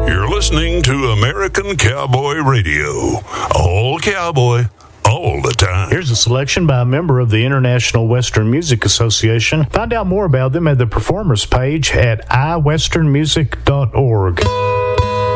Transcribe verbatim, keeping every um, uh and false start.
You're listening to American Cowboy Radio. All cowboy, all the time. Here's a selection by a member of the International Western Music Association. Find out more about them at the performers page at i western music dot org.